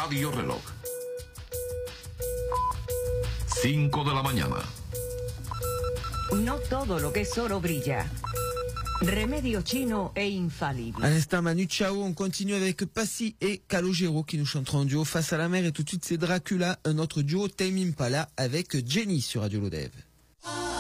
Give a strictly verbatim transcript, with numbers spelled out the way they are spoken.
Radio Reloj. cinco de la mañana. No todo lo que es oro brilla. Remedio chino et infallible. À l'instant, Manu Chao, on continue avec Passy et Calogero qui nous chanteront en duo Face à la mer, et tout de suite c'est Dracula, un autre duo Tame Impala avec Jenny sur Radio Lodève.